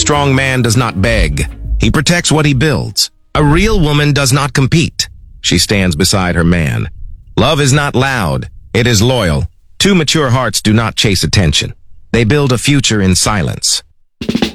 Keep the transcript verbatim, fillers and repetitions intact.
strong man does not beg. He protects what he builds. A real woman does not compete. She stands beside her man. Love is not loud. It is loyal. Two mature hearts do not chase attention. They build a future in silence.